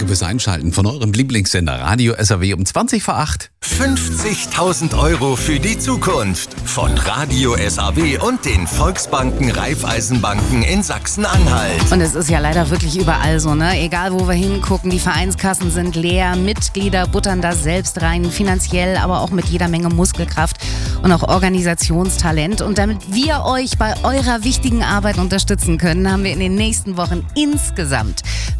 Danke fürs Einschalten von eurem Lieblingssender Radio SAW um 20:08. 50.000 Euro für die Zukunft von Radio SAW und den Volksbanken Raiffeisenbanken in Sachsen-Anhalt. Und es ist ja leider wirklich überall so, ne? Egal wo wir hingucken, die Vereinskassen sind leer, Mitglieder buttern da selbst rein, finanziell, aber auch mit jeder Menge Muskelkraft und auch Organisationstalent. Und damit wir euch bei eurer wichtigen Arbeit unterstützen können, haben wir in den nächsten Wochen insgesamt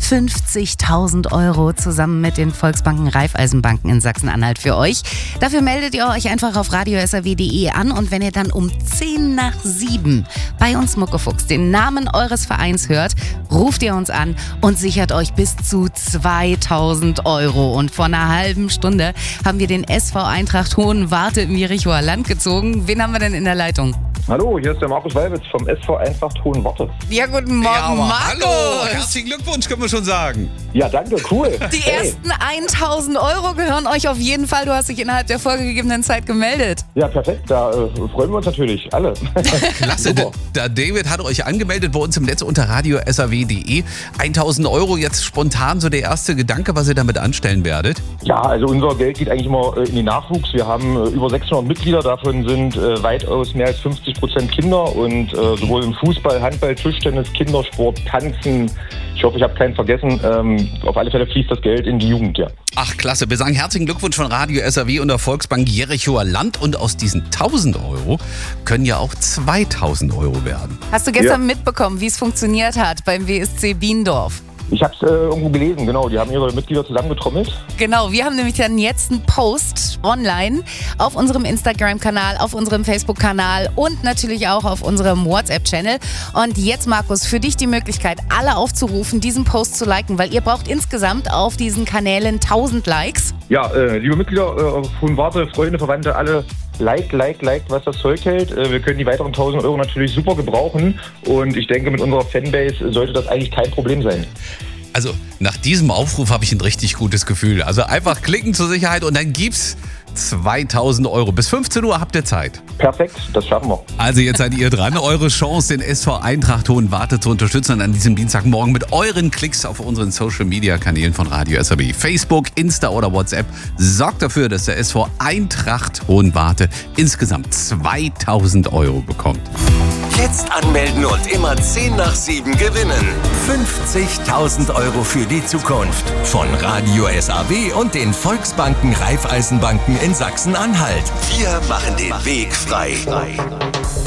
50.000 Euro zusammen mit den Volksbanken Raiffeisenbanken in Sachsen-Anhalt für euch. Dafür meldet ihr euch einfach auf radiosaw.de an und wenn ihr dann um 6:10 bei uns Muckefuchs den Namen eures Vereins hört, ruft ihr uns an und sichert euch bis zu 2.000 Euro. Und vor einer halben Stunde haben wir den SV Eintracht Hohenwarte im Jerichoer Land gezogen. Wen haben wir denn in der Leitung? Hallo, hier ist der Markus Weibitz vom SV Eintracht Hohenwarte. Ja, guten Morgen, Markus. Hallo, herzlichen Glückwunsch, können wir schon sagen. Ja, danke, cool. Die ersten 1.000 Euro gehören euch auf jeden Fall. Du hast dich innerhalb der vorgegebenen Zeit gemeldet. Ja, perfekt, da freuen wir uns natürlich alle. Klasse, der David hat euch angemeldet bei uns im Netz unter radiosaw.de. 1.000 Euro, jetzt spontan so der erste Gedanke, was ihr damit anstellen werdet? Ja, also unser Geld geht eigentlich immer in den Nachwuchs. Wir haben über 600 Mitglieder, davon sind weitaus mehr als 50% Kinder und sowohl im Fußball, Handball, Tischtennis, Kindersport, Tanzen. Ich hoffe, ich habe keinen vergessen. Auf alle Fälle fließt das Geld in die Jugend, ja. Ach, klasse. Wir sagen herzlichen Glückwunsch von Radio SAW und der Volksbank Jerichoer Land. Und aus diesen 1.000 Euro können ja auch 2.000 Euro werden. Hast du gestern mitbekommen, wie es funktioniert hat beim WSC Biendorf? Ich habe es irgendwo gelesen, genau. Die haben ihre Mitglieder zusammengetrommelt. Genau, wir haben nämlich dann jetzt einen Post online auf unserem Instagram-Kanal, auf unserem Facebook-Kanal und natürlich auch auf unserem WhatsApp-Channel. Und jetzt, Markus, für dich die Möglichkeit, alle aufzurufen, diesen Post zu liken, weil ihr braucht insgesamt auf diesen Kanälen 1.000 Likes. Ja, liebe Mitglieder von Warte, Freunde, Verwandte, alle liked, was das Zeug hält. Wir können die weiteren 1.000 Euro natürlich super gebrauchen und ich denke, mit unserer Fanbase sollte das eigentlich kein Problem sein. Also nach diesem Aufruf habe ich ein richtig gutes Gefühl. Also einfach klicken zur Sicherheit und dann gibt's 2.000 Euro. Bis 15 Uhr habt ihr Zeit. Perfekt, das schaffen wir. Also jetzt seid ihr dran. Eure Chance, den SV Eintracht Hohenwarte zu unterstützen und an diesem Dienstagmorgen mit euren Klicks auf unseren Social-Media-Kanälen von Radio SAW, Facebook, Insta oder WhatsApp, sorgt dafür, dass der SV Eintracht Hohenwarte insgesamt 2.000 Euro bekommt. Jetzt anmelden und immer 6:10 gewinnen. 50.000 Euro für die Zukunft von Radio SAW und den Volksbanken Raiffeisenbanken in Sachsen-Anhalt. Wir machen den Weg frei.